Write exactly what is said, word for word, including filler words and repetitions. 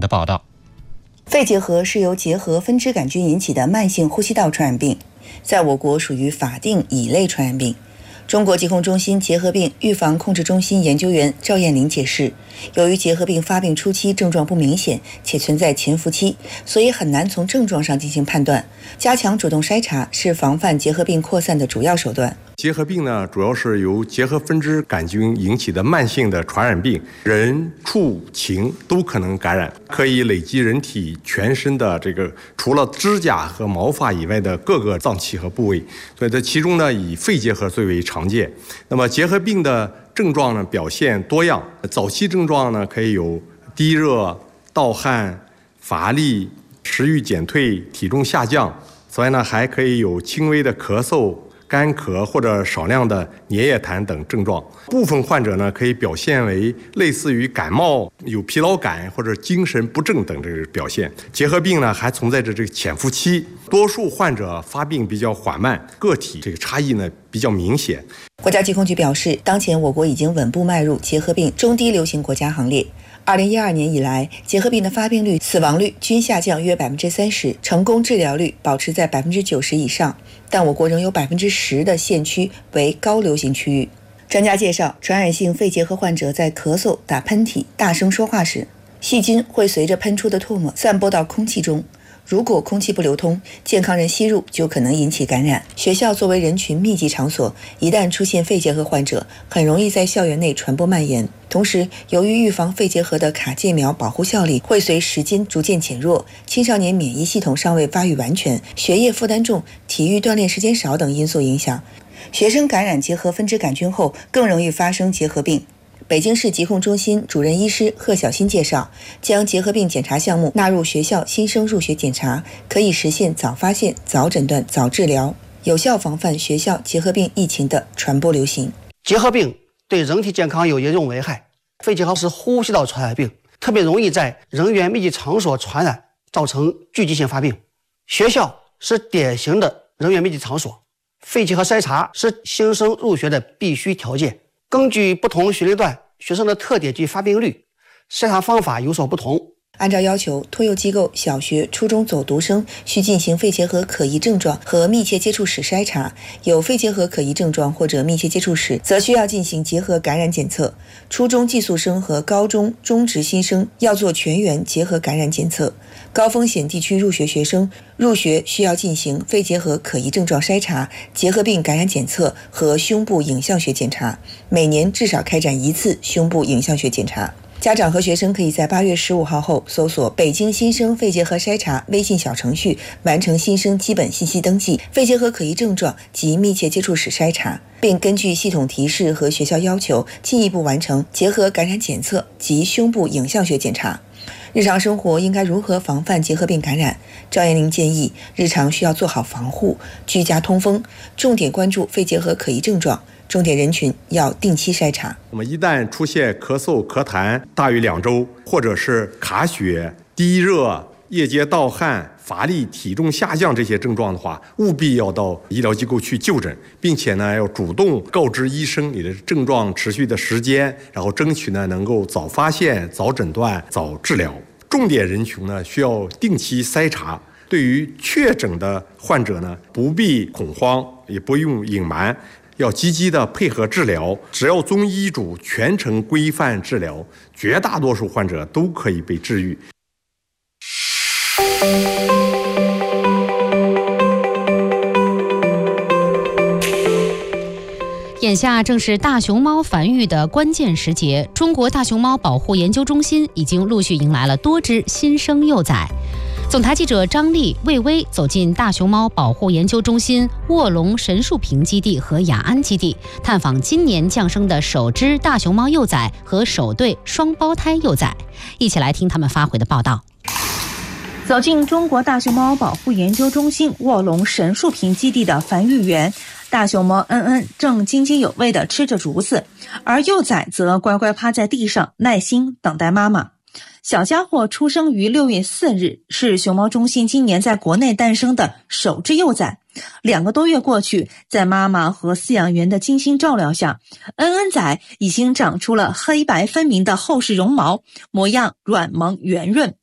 报道。 肺结核是由结核分支杆菌引起的慢性呼吸道传染病，在我国属于法定乙类传染病。中国疾控中心结核病预防控制中心研究员赵艳玲解释，由于结核病发病初期症状不明显且存在潜伏期，所以很难从症状上进行判断。加强主动筛查是防范结核病扩散的主要手段。 结核病呢，主要是由结核分支杆菌引起的慢性的传染病，人、畜、禽都可能感染，可以累积人体全身的这个除了指甲和毛发以外的各个脏器和部位。所以在其中呢，以肺结核最为常见。那么结核病的症状呢，表现多样，早期症状呢可以有低热、盗汗、乏力、食欲减退、体重下降。此外呢，还可以有轻微的咳嗽、干咳或者少量的粘液痰等症状。部分患者呢，可以表现为类似于感冒、有疲劳感或者精神不振等这个表现。结核病呢，还存在着这个潜伏期，多数患者发病比较缓慢，个体这个差异呢比较明显。 国家疾控局表示，当前我国已经稳步迈入结核病中低流行国家行列。二零一二年以来，结核病的发病率、死亡率均下降约百分之三十，成功治疗率保持在百分之九十以上。但我国仍有百分之十的县区为高流行区域。专家介绍，传染性肺结核患者在咳嗽、打喷嚏、大声说话时，细菌会随着喷出的唾沫散播到空气中。如果空气不流通，健康人吸入就可能引起感染。学校作为人群密集场所，一旦出现肺结核患者，很容易在校园内传播蔓延。同时，由于预防肺结核的卡介苗保护效力会随时间逐渐减弱，青少年免疫系统尚未发育完全，学业负担重，体育锻炼时间少等因素影响，学生感染结核分支杆菌后更容易发生结核病。北京市疾控中心主任医师贺小新介绍，将结核病检查项目纳入学校新生入学检查，可以实现早发现、早诊断、早治疗，有效防范学校结核病疫情的传播流行。 结核病对人体健康有严重危害，肺结核是呼吸道传染病，特别容易在人员密集场所传染，造成聚集性发病。学校是典型的人员密集场所，肺结核筛查是新生入学的必须条件。根据不同学龄段学生的特点及发病率，筛查方法有所不同。 按照要求，托幼机构小学、初中走读生需进行肺结核可疑症状和密切接触史筛查，有肺结核可疑症状或者密切接触史，则需要进行结核感染检测。初中寄宿生和高中中职新生要做全员结核感染检测。高风险地区入学学生入学需要进行肺结核可疑症状筛查、结核病感染检测和胸部影像学检查，每年至少开展一次胸部影像学检查。家长和学生可以在八月十五号后搜索北京新生肺结核筛查微信小程序，完成新生基本信息登记、肺结核可疑症状及密切接触史筛查，并根据系统提示和学校要求进一步完成结核感染检测及胸部影像学检查。日常生活应该如何防范结核病感染？赵艳玲建议，日常需要做好防护，居家通风，重点关注肺结核可疑症状，重点人群要定期筛查。 那么一旦出现咳嗽、咳痰大于两周，或者是卡血、低热、夜间盗汗、乏力、体重下降这些症状的话，务必要到医疗机构去就诊，并且呢要主动告知医生你的症状持续的时间，然后争取呢能够早发现、早诊断、早治疗。重点人群呢需要定期筛查。对于确诊的患者呢，不必恐慌，也不用隐瞒，要积极的配合治疗。只要遵医嘱，全程规范治疗，绝大多数患者都可以被治愈。 眼下正是大熊猫繁育的关键时节，中国大熊猫保护研究中心已经陆续迎来了多只新生幼崽。总台记者张丽、魏巍走进大熊猫保护研究中心卧龙神树坪基地和雅安基地，探访今年降生的首只大熊猫幼崽和首对双胞胎幼崽，一起来听他们发回的报道。 走进中国大熊猫保护研究中心卧龙神树坪基地的繁育园，大熊猫恩恩正津津有味地吃着竹子，而幼崽则乖乖趴在地上，耐心等待妈妈。小家伙出生于六月四日，是熊猫中心今年在国内诞生的首只幼崽。两个多月过去，在妈妈和饲养员的精心照料下，恩恩崽已经长出了黑白分明的厚实绒毛，模样软萌圆润，